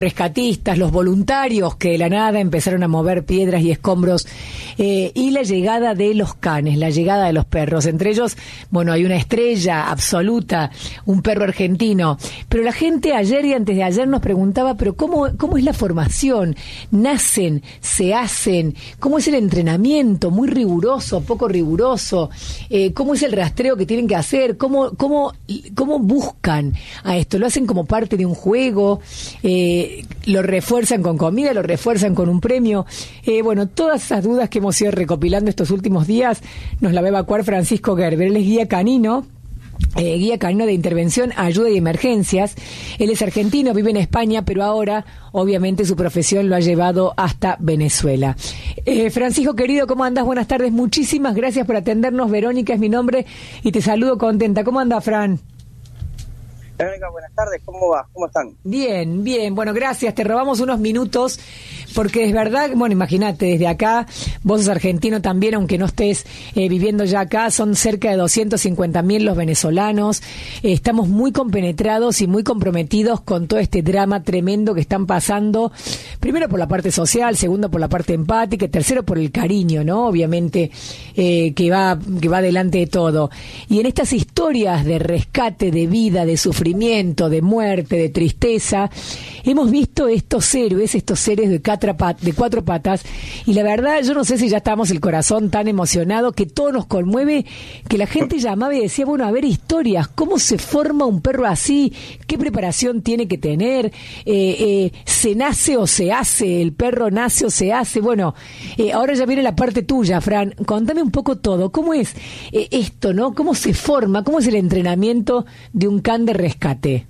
rescatistas, los voluntarios que de la nada empezaron a mover piedras y escombros, y la llegada de los canes, la llegada de los perros. Entre ellos, bueno, hay una estrella absoluta, un perro argentino. Pero la gente ayer y antes de ayer nos preguntaba, pero ¿cómo es la formación? ¿Nacen? ¿Se hacen? ¿Cómo es el entrenamiento? ¿Muy riguroso? ¿Poco riguroso? ¿Cómo es el rastreo que tienen que hacer? ¿Cómo buscan a esto? ¿Lo hacen como parte de un juego? Lo refuerzan con comida, lo refuerzan con un premio. Bueno, todas esas dudas que hemos ido recopilando estos últimos días nos la va a evacuar Francisco Gerber. Él es guía canino de intervención, ayuda y emergencias. Él es argentino, vive en España, pero ahora, obviamente, su profesión lo ha llevado hasta Venezuela. Francisco, querido, ¿cómo andás? Buenas tardes, muchísimas gracias por atendernos. Verónica es mi nombre y te saludo contenta. ¿Cómo anda, Fran? Buenas tardes, ¿cómo va? ¿Cómo están? Bien, bueno, gracias, te robamos unos minutos, porque es verdad, bueno, imagínate, desde acá, vos sos argentino también, aunque no estés viviendo ya acá, son cerca de 250.000 los venezolanos, estamos muy compenetrados y muy comprometidos con todo este drama tremendo que están pasando, primero por la parte social, segundo por la parte empática, y tercero por el cariño, ¿no? Obviamente, que va delante de todo. Y en estas historias de rescate, de vida, de sufrimiento, de muerte, de tristeza, hemos visto estos seres de cuatro patas, y la verdad, yo no sé si ya estamos el corazón tan emocionado que todo nos conmueve, que la gente llamaba y decía, bueno, a ver, historias, ¿cómo se forma un perro así? ¿Qué preparación tiene que tener? ¿Se nace o se hace? ¿El perro nace o se hace? Bueno, ahora ya viene la parte tuya, Fran, contame un poco todo, ¿cómo es esto, no? ¿Cómo se forma? ¿Cómo es el entrenamiento de un can de rescate?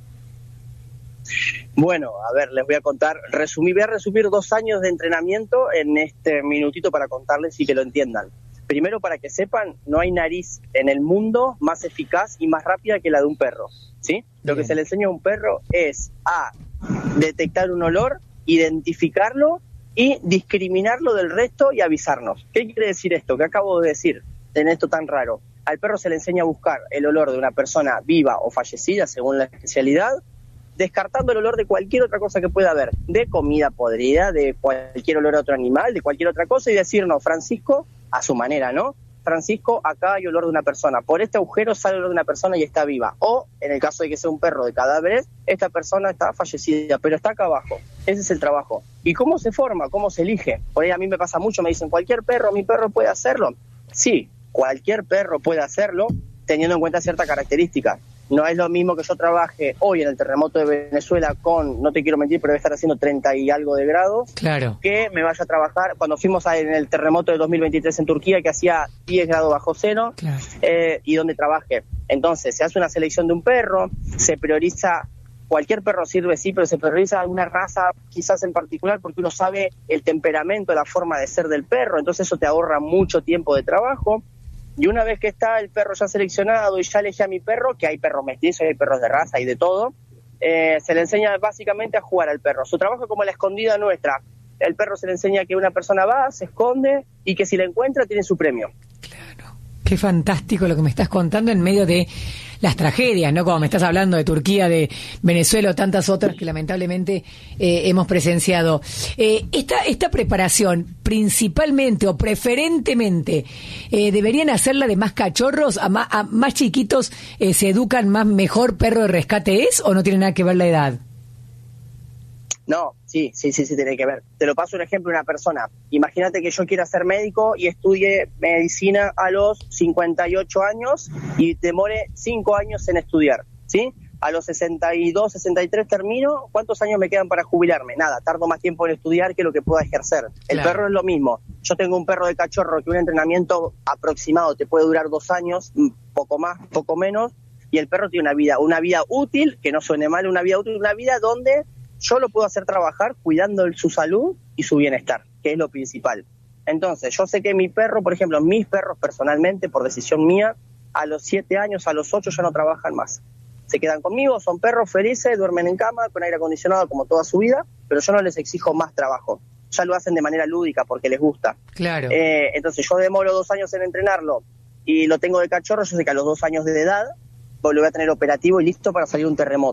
Bueno, a ver, les voy a contar, voy a resumir 2 años de entrenamiento en este minutito para contarles y que lo entiendan. Primero, para que sepan, no hay nariz en el mundo más eficaz y más rápida que la de un perro, ¿sí? Lo que se le enseña a un perro es a detectar un olor, identificarlo y discriminarlo del resto y avisarnos. ¿Qué quiere decir esto? ¿Qué acabo de decir en esto tan raro? Al perro se le enseña a buscar el olor de una persona viva o fallecida, según la especialidad, descartando el olor de cualquier otra cosa que pueda haber, de comida podrida, de cualquier olor a otro animal, de cualquier otra cosa, y decirnos, Francisco, a su manera, ¿no? Francisco, acá hay olor de una persona, por este agujero sale olor de una persona y está viva. O, en el caso de que sea un perro de cadáveres, esta persona está fallecida, pero está acá abajo. Ese es el trabajo. ¿Y cómo se forma? ¿Cómo se elige? Por ahí a mí me pasa mucho, me dicen, ¿cualquier perro, mi perro puede hacerlo? Sí, cualquier perro puede hacerlo, teniendo en cuenta ciertas características. No es lo mismo que yo trabaje hoy en el terremoto de Venezuela con, no te quiero mentir, pero debe estar haciendo 30 y algo de grados, claro, que me vaya a trabajar cuando fuimos en el terremoto de 2023 en Turquía, que hacía 10 grados bajo cero, claro, y donde trabajé. Entonces, se hace una selección de un perro, se prioriza, cualquier perro sirve, sí, pero se prioriza alguna raza quizás en particular porque uno sabe el temperamento, la forma de ser del perro, entonces eso te ahorra mucho tiempo de trabajo. Y una vez que está el perro ya seleccionado y ya elegí a mi perro, que hay perros mestizos, hay perros de raza y de todo, se le enseña básicamente a jugar al perro. Su trabajo es como la escondida nuestra. El perro se le enseña que una persona va, se esconde y que si la encuentra tiene su premio. Claro, qué fantástico lo que me estás contando en medio de las tragedias, ¿no? Como me estás hablando de Turquía, de Venezuela o tantas otras que lamentablemente hemos presenciado. Esta preparación, principalmente o preferentemente, ¿deberían hacerla de más cachorros? ¿A más chiquitos se educan más mejor perro de rescate es o no tiene nada que ver la edad? No, sí, tiene que ver. Te lo paso un ejemplo de una persona. Imagínate que yo quiera ser médico y estudie medicina a los 58 años y demore 5 años en estudiar, ¿sí? A los 62, 63 termino, ¿cuántos años me quedan para jubilarme? Nada, tardo más tiempo en estudiar que lo que pueda ejercer. El perro es lo mismo. Yo tengo un perro de cachorro que un entrenamiento aproximado te puede durar 2 años, poco más, poco menos, y el perro tiene una vida útil, que no suene mal, una vida útil, una vida donde yo lo puedo hacer trabajar cuidando su salud y su bienestar, que es lo principal. Entonces, yo sé que mi perro, por ejemplo, mis perros personalmente, por decisión mía, a los 7 años, a los 8 ya no trabajan más. Se quedan conmigo, son perros felices, duermen en cama, con aire acondicionado como toda su vida, pero yo no les exijo más trabajo. Ya lo hacen de manera lúdica porque les gusta. Claro. Entonces, yo demoro 2 años en entrenarlo y lo tengo de cachorro, yo sé que a los 2 años de edad lo voy a tener operativo y listo para salir un terremoto.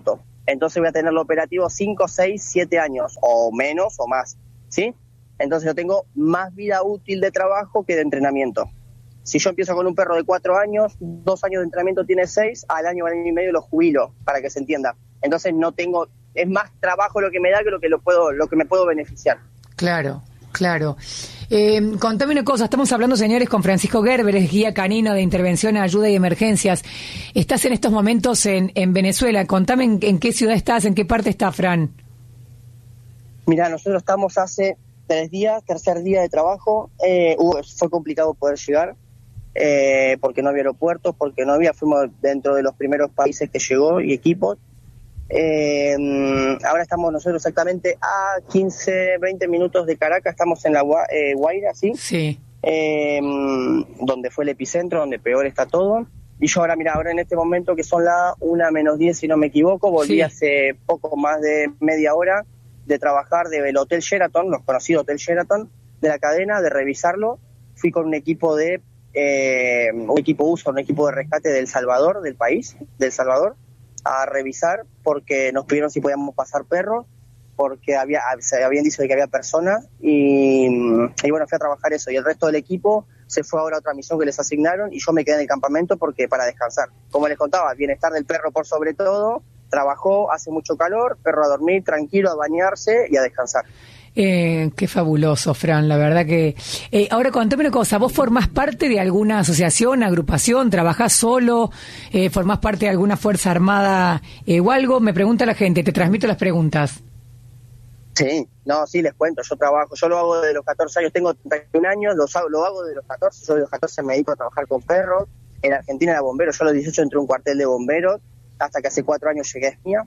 Entonces voy a tenerlo operativo 5, 6, 7 años, o menos o más, ¿sí? Entonces yo tengo más vida útil de trabajo que de entrenamiento. Si yo empiezo con un perro de 4 años, 2 años de entrenamiento tiene 6, al año y medio lo jubilo, para que se entienda. Entonces no tengo, es más trabajo lo que me da que lo que me puedo beneficiar. Claro. Contame una cosa, estamos hablando, señores, con Francisco Gerber, es guía canino de intervención, ayuda y emergencias. Estás en estos momentos en Venezuela. Contame en qué ciudad estás, en qué parte está, Fran. Mirá, nosotros estamos hace 3 días, tercer día de trabajo. Fue complicado poder llegar porque no había aeropuertos, fuimos dentro de los primeros países que llegó y equipos. Ahora estamos nosotros exactamente a 15, 20 minutos de Caracas, estamos en la Guaira, ¿sí? Sí. Donde fue el epicentro, donde peor está todo. Y yo ahora en este momento, que son las 1:10, si no me equivoco, volví hace poco más de media hora de trabajar del Hotel Sheraton, los conocidos Hotel Sheraton, de la cadena, de revisarlo. Fui con un equipo de un equipo de rescate del Salvador, del país, del Salvador, a revisar porque nos pidieron si podíamos pasar perros, porque se habían dicho que había personas y bueno, fui a trabajar eso, y el resto del equipo se fue ahora a otra misión que les asignaron y yo me quedé en el campamento para descansar. Como les contaba, bienestar del perro por sobre todo, trabajó, hace mucho calor, perro a dormir tranquilo, a bañarse y a descansar. Qué fabuloso, Fran, la verdad que... ahora, contame una cosa, ¿vos formás parte de alguna asociación, agrupación, trabajás solo, formás parte de alguna fuerza armada o algo? Me pregunta la gente, te transmito las preguntas. Sí, les cuento, yo lo hago desde los 14 años, tengo 31 años, lo hago desde los 14, yo de los 14 me dedico a trabajar con perros, en Argentina era bombero, yo a los 18 entré a un cuartel de bomberos, hasta que hace 4 años llegué a Esmia,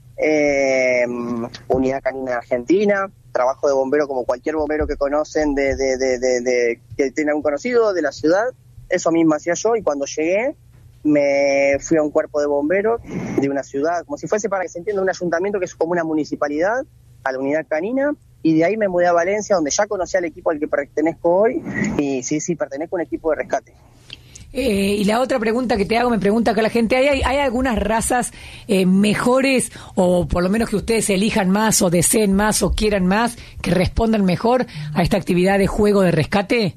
unidad canina en Argentina, trabajo de bombero como cualquier bombero que conocen, que tiene un conocido de la ciudad, eso mismo hacía yo, y cuando llegué me fui a un cuerpo de bomberos de una ciudad, como si fuese, para que se entienda, un ayuntamiento que es como una municipalidad, a la unidad canina, y de ahí me mudé a Valencia, donde ya conocía al equipo al que pertenezco hoy, y sí, pertenezco a un equipo de rescate. Y la otra pregunta que te hago, me pregunta acá la gente, ¿hay algunas razas mejores, o por lo menos que ustedes elijan más, o deseen más, o quieran más, que respondan mejor a esta actividad de juego de rescate?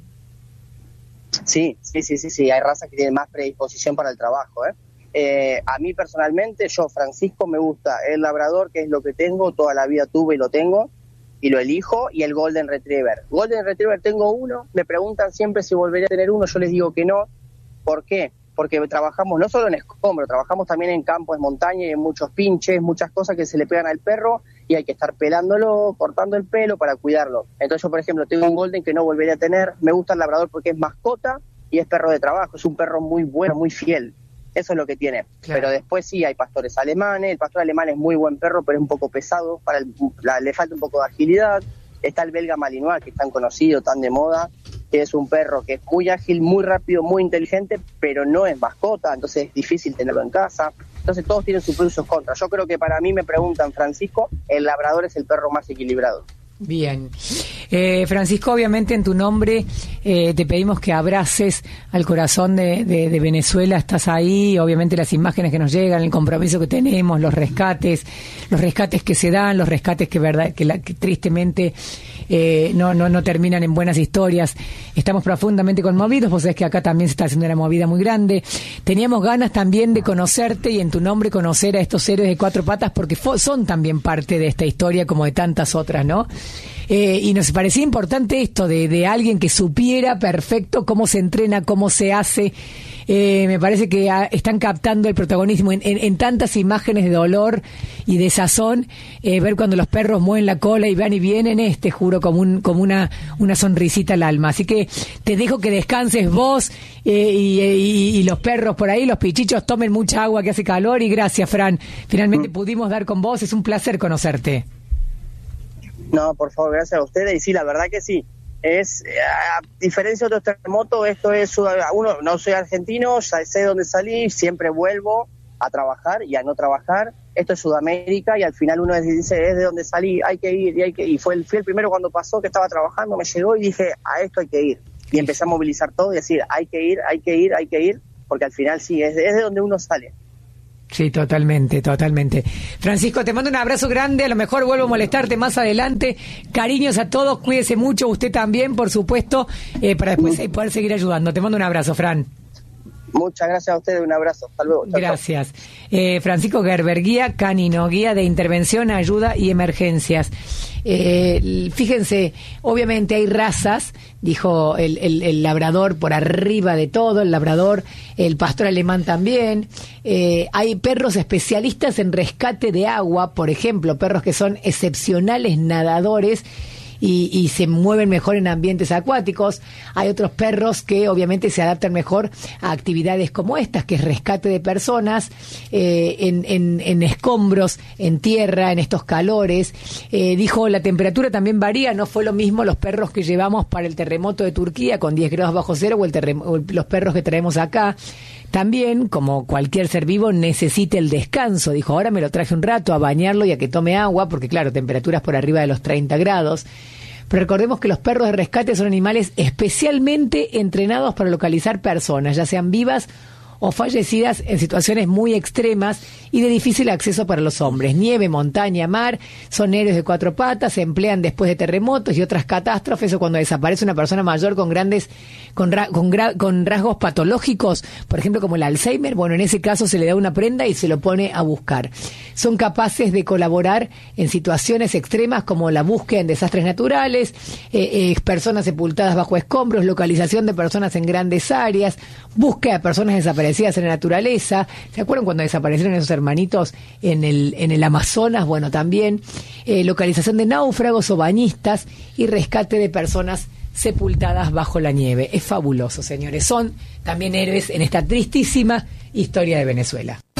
Sí, hay razas que tienen más predisposición para el trabajo, a mí personalmente, Francisco, me gusta el labrador, que es lo que tengo, toda la vida tuve y lo tengo, y lo elijo, y el Golden Retriever. Golden Retriever tengo uno, me preguntan siempre si volvería a tener uno, yo les digo que no. ¿Por qué? Porque trabajamos no solo en escombro, trabajamos también en campos, en montaña, y en muchos pinches, muchas cosas que se le pegan al perro y hay que estar pelándolo, cortando el pelo para cuidarlo. Entonces yo, por ejemplo, tengo un Golden que no volvería a tener. Me gusta el labrador porque es mascota y es perro de trabajo, es un perro muy bueno, muy fiel. Eso es lo que tiene. Claro. Pero después sí hay pastores alemanes, el pastor alemán es muy buen perro, pero es un poco pesado, le falta un poco de agilidad. Está el belga malinois, que es tan conocido, tan de moda, que es un perro que es muy ágil, muy rápido, muy inteligente, pero no es mascota, entonces es difícil tenerlo en casa. Entonces todos tienen sus pros y sus contras. Yo creo que para mí, me preguntan, Francisco, el labrador es el perro más equilibrado. Bien. Francisco, obviamente en tu nombre te pedimos que abraces al corazón de Venezuela. Estás ahí, obviamente las imágenes que nos llegan, el compromiso que tenemos, los rescates que se dan, los rescates que tristemente no terminan en buenas historias. Estamos profundamente conmovidos. Vos sabés que acá también se está haciendo una movida muy grande. Teníamos ganas también de conocerte y en tu nombre conocer a estos héroes de 4 patas, porque son también parte de esta historia como de tantas otras, ¿no? Y nos parecía importante esto de alguien que supiera perfecto cómo se entrena, cómo se hace. Me parece que están captando el protagonismo en tantas imágenes de dolor y de sazón. Ver cuando los perros mueven la cola y van y vienen, te juro, como una sonrisita al alma. Así que te dejo que descanses vos y los perros por ahí, los pichichos, tomen mucha agua que hace calor. Y gracias, Fran. Finalmente pudimos dar con vos. Es un placer conocerte. No, por favor, gracias a ustedes. Y sí, la verdad que sí. A diferencia de otros terremotos, esto es, no soy argentino, ya sé dónde salí, siempre vuelvo a trabajar y a no trabajar. Esto es Sudamérica y al final uno dice, es de donde salí, hay que ir. Y fui el primero cuando pasó, que estaba trabajando, me llegó y dije, a esto hay que ir. Y empecé a movilizar todo y decir, hay que ir, porque al final sí, es de donde uno sale. Sí, totalmente. Francisco, te mando un abrazo grande, a lo mejor vuelvo a molestarte más adelante. Cariños a todos, cuídese mucho, usted también, por supuesto, para después poder seguir ayudando. Te mando un abrazo, Fran. Muchas gracias a ustedes, un abrazo. Hasta luego. Chau, gracias. Francisco Gerber, guía canino, guía de intervención, ayuda y emergencias. Fíjense, obviamente hay razas, dijo el labrador por arriba de todo, el labrador, el pastor alemán también. Hay perros especialistas en rescate de agua, por ejemplo, perros que son excepcionales nadadores y se mueven mejor en ambientes acuáticos. Hay otros perros que obviamente se adaptan mejor a actividades como estas, que es rescate de personas en escombros, en tierra, en estos calores. Dijo, la temperatura también varía, no fue lo mismo los perros que llevamos para el terremoto de Turquía con 10 grados bajo cero o los perros que traemos acá. También, como cualquier ser vivo, necesita el descanso. Dijo, ahora me lo traje un rato a bañarlo y a que tome agua, porque claro, temperaturas por arriba de los 30 grados. Pero recordemos que los perros de rescate son animales especialmente entrenados para localizar personas, ya sean vivas o fallecidas en situaciones muy extremas y de difícil acceso para los hombres. Nieve, montaña, mar, son héroes de 4 patas, se emplean después de terremotos y otras catástrofes o cuando desaparece una persona mayor con rasgos patológicos, por ejemplo como el Alzheimer. Bueno, en ese caso se le da una prenda y se lo pone a buscar. Son capaces de colaborar en situaciones extremas como la búsqueda en desastres naturales, personas sepultadas bajo escombros, localización de personas en grandes áreas, búsqueda de personas desaparecidas en la naturaleza. ¿Se acuerdan cuando desaparecieron esos hermanitos en el Amazonas? Bueno, también localización de náufragos o bañistas y rescate de personas sepultadas bajo la nieve. Es fabuloso, señores. Son también héroes en esta tristísima historia de Venezuela.